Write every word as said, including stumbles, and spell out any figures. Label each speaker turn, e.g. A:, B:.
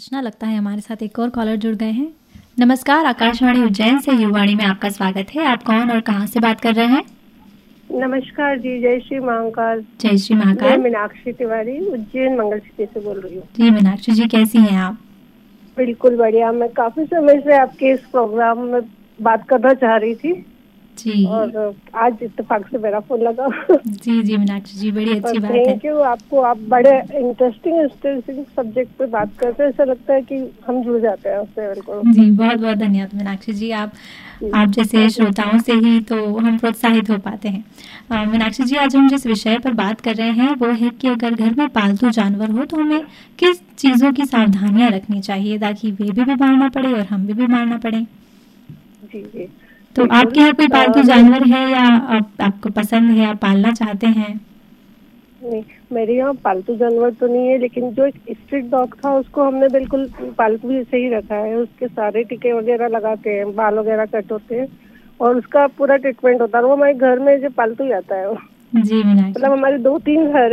A: रचना। लगता है हमारे साथ एक और कॉलर जुड़ गए हैं। नमस्कार, आकाशवाणी उज्जैन से युवाणी में आपका स्वागत है। आप कौन और कहां से बात कर रहे हैं?
B: नमस्कार जी, जय श्री महाकाल।
A: जय श्री महाकाल।
B: मैं मीनाक्षी तिवारी उज्जैन मंगल सिटी से बोल रही हूँ।
A: जी मीनाक्षी जी, कैसी हैं आप?
B: बिल्कुल बढ़िया। मैं काफी समय से आपके इस प्रोग्राम में बात करना चाह रही थी
A: जी,
B: और आज इत्तेफाक से मेरा फोन लगा।
A: जी जी मीनाक्षी जी, बड़ी अच्छी बात है।
B: थैंक यू आपको। आप बड़े इंटरेस्टिंग इंटरेस्टिंग सब्जेक्ट पे बात करते हैं, ऐसा लगता है कि हम जुड़ जाते हैं उससे। बिल्कुल
A: जी, बहुत बहुत धन्यवाद मीनाक्षी जी। आप आप जैसे श्रोताओं से ही तो हम प्रोत्साहित हो पाते हैं। मीनाक्षी जी, आज हम जिस विषय पर बात कर रहे हैं वो है कि अगर घर में पालतू जानवर हो तो हमें किस चीजों की सावधानियां रखनी चाहिए ताकि वे भी बीमार ना पड़े और हम भी बीमार ना पड़े।
B: जी जी।
A: तो आपके यहाँ कोई पालतू जानवर है या आप, आपको पसंद है, आप पालना चाहते हैं?
B: नहीं, मेरे यहाँ पालतू जानवर तो नहीं है, लेकिन जो एक स्ट्रीट डॉग था उसको हमने बिल्कुल पालतू ही से ही रखा है। उसके सारे टीके वगैरह लगाते हैं, बाल वगैरह कट होते हैं और उसका पूरा ट्रीटमेंट होता है। वो हमारे घर में जो पालतू ही आता है।
A: जी मीनाक्षी,
B: मतलब हमारे दो तीन घर